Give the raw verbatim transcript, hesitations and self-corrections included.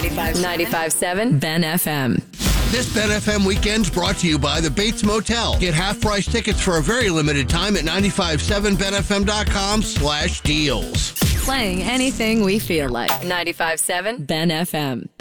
ninety-five point seven Ben F M. This Ben F M weekend's brought to you by the Bates Motel. Get half-price tickets for a very limited time at nine five seven ben f m dot com slash deals. Playing anything we feel like. ninety-five point seven Ben F M.